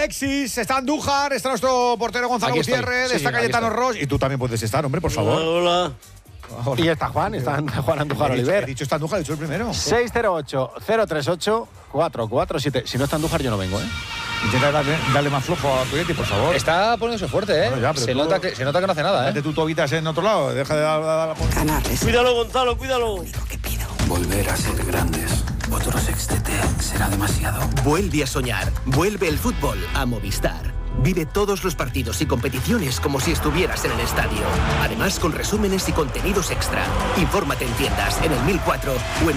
Alexis, está Andújar, está nuestro portero Gonzalo Aquí estoy. Gutiérrez, Sí, está aquí Cayetano estoy. Ross. Y tú también puedes estar, hombre, por favor. Hola. Y está Juan Andújar He Oliver. dicho está Andújar, he dicho el primero. 608-038-447. Si no está Andújar, yo no vengo, ¿eh? Intenta darle más flojo a Tuyeti, por favor. Está poniéndose fuerte, ¿eh? Bueno, ya, pero se tú- nota que no hace nada, Mete ¿eh? tú tobitas en otro lado, deja de dar la... Canales. Cuídalo, Gonzalo, cuídalo. Volver a ser grandes. Otro sextete será demasiado. Vuelve a soñar. Vuelve el fútbol a Movistar. Vive todos los partidos y competiciones como si estuvieras en el estadio. Además, con resúmenes y contenidos extra. Infórmate en tiendas, en el 1004 o en